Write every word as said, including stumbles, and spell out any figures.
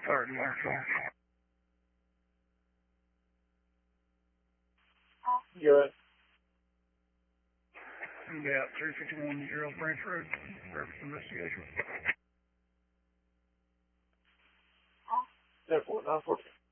third Marshall. Good. About three fifty-one Gerald Branch Road. Purpose investigation. ten four nine four.